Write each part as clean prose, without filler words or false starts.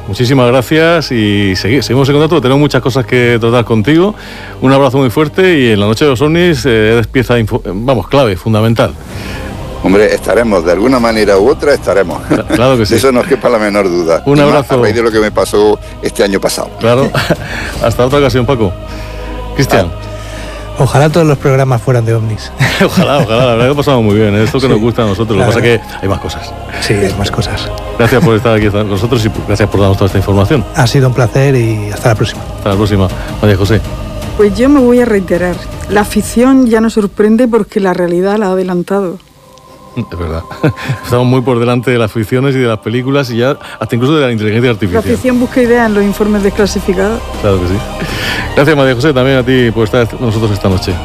muchísimas gracias y seguimos en contacto. Tenemos muchas cosas que tratar contigo. Un abrazo muy fuerte y en la noche de los ovnis es pieza, clave, fundamental. Hombre, estaremos, de alguna manera u otra estaremos. Claro que sí. De eso no os quepa la menor duda. Un abrazo. A raíz de lo que me pasó este año pasado. Claro. Hasta otra ocasión, Paco. Cristian. Ojalá todos los programas fueran de ovnis. Ojalá, la verdad que lo pasamos muy bien. Esto que nos gusta a nosotros. Lo que pasa es que hay más cosas. Sí, hay más cosas. Gracias por estar aquí con nosotros y gracias por darnos toda esta información. Ha sido un placer y hasta la próxima. Hasta la próxima. María José. Pues yo me voy a reiterar. La ficción ya nos sorprende porque la realidad la ha adelantado. Es verdad. Estamos muy por delante de las ficciones y de las películas y ya hasta incluso de la inteligencia artificial. La ficción busca ideas en los informes desclasificados. Claro que sí. Gracias, María José, también a ti por estar con nosotros esta noche.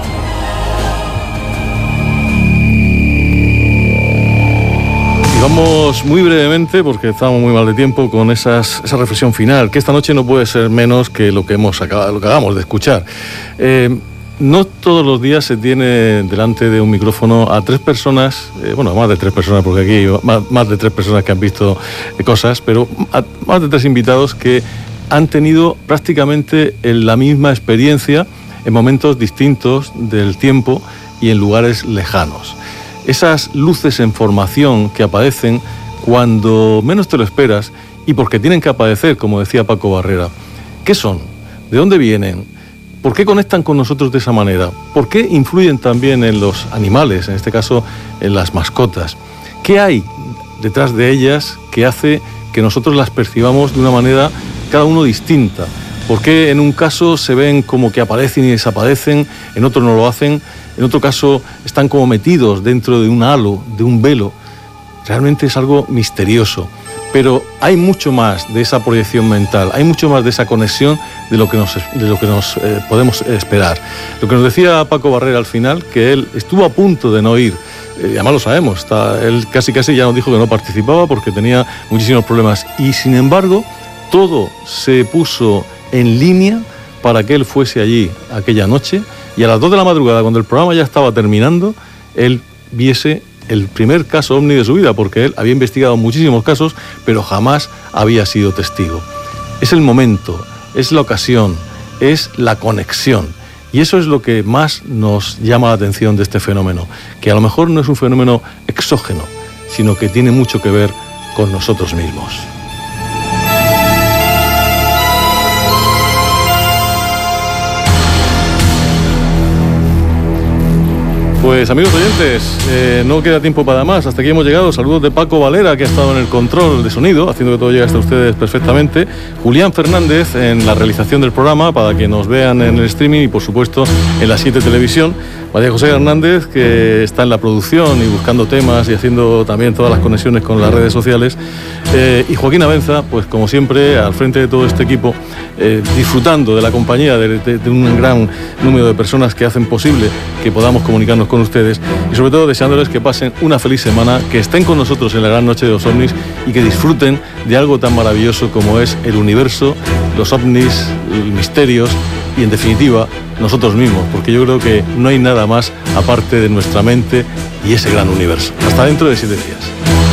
Y vamos muy brevemente, porque estamos muy mal de tiempo, con esa reflexión final, que esta noche no puede ser menos que lo que acabamos de escuchar. No todos los días se tiene delante de un micrófono a tres personas, más de tres personas, porque aquí hay más de tres personas que han visto cosas, pero más de tres invitados que han tenido prácticamente la misma experiencia en momentos distintos del tiempo y en lugares lejanos. Esas luces en formación que aparecen cuando menos te lo esperas y porque tienen que aparecer, como decía Paco Barrera. ¿Qué son? ¿De dónde vienen? ¿Por qué conectan con nosotros de esa manera? ¿Por qué influyen también en los animales, en este caso en las mascotas? ¿Qué hay detrás de ellas que hace que nosotros las percibamos de una manera cada uno distinta? ¿Por qué en un caso se ven como que aparecen y desaparecen, en otro no lo hacen, en otro caso están como metidos dentro de un halo, de un velo? Realmente es algo misterioso. Pero hay mucho más de esa proyección mental, hay mucho más de esa conexión de lo que nos podemos esperar. Lo que nos decía Paco Barrera al final, que él estuvo a punto de no ir, además lo sabemos, él casi ya nos dijo que no participaba porque tenía muchísimos problemas y sin embargo todo se puso en línea para que él fuese allí aquella noche y a las 2 de la madrugada, cuando el programa ya estaba terminando, él viese el primer caso ovni de su vida, porque él había investigado muchísimos casos, pero jamás había sido testigo. Es el momento, es la ocasión, es la conexión. Y eso es lo que más nos llama la atención de este fenómeno, que a lo mejor no es un fenómeno exógeno, sino que tiene mucho que ver con nosotros mismos. Pues amigos oyentes, no queda tiempo para más, hasta aquí hemos llegado. Saludos de Paco Valera, que ha estado en el control de sonido, haciendo que todo llegue hasta ustedes perfectamente. Julián Fernández en la realización del programa, para que nos vean en el streaming y por supuesto en la 7 Televisión. María José Hernández, que está en la producción y buscando temas y haciendo también todas las conexiones con las redes sociales. Y Joaquín Abenza, pues como siempre, al frente de todo este equipo, disfrutando de la compañía de un gran número de personas que hacen posible que podamos comunicarnos con ustedes y sobre todo deseándoles que pasen una feliz semana, que estén con nosotros en la gran noche de los ovnis y que disfruten de algo tan maravilloso como es el universo, los ovnis, los misterios y en definitiva nosotros mismos, porque yo creo que no hay nada más aparte de nuestra mente y ese gran universo. Hasta dentro de 7 días.